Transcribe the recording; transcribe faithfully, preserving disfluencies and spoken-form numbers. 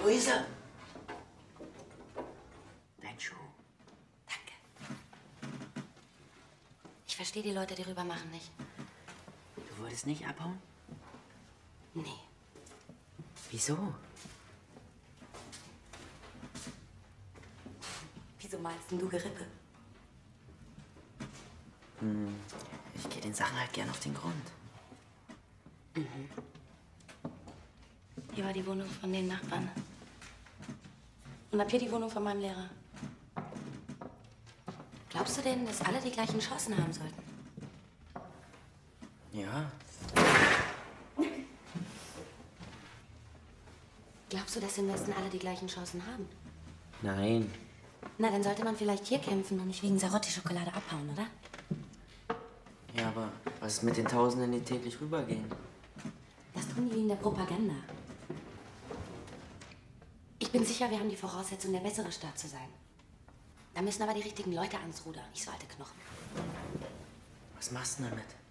Wo ist er? Dein Schuh. Danke. Ich verstehe die Leute, die rüber machen, nicht. Du wolltest nicht abhauen? Nee. Wieso? Wieso malst denn du Gerippe? Hm, ich gehe den Sachen halt gern auf den Grund. Mhm. Hier war die Wohnung von den Nachbarn. Und ab hier die Wohnung von meinem Lehrer. Glaubst du denn, dass alle die gleichen Chancen haben sollten? Ja. Glaubst du, dass im Westen alle die gleichen Chancen haben? Nein. Na, dann sollte man vielleicht hier kämpfen und nicht wegen Sarotti-Schokolade abhauen, oder? Ja, aber was ist mit den Tausenden, die täglich rübergehen? Das tun die in der Propaganda. Ich bin sicher, wir haben die Voraussetzung, der bessere Staat zu sein. Da müssen aber die richtigen Leute ans Ruder, nicht so alte Knochen. Was machst du damit?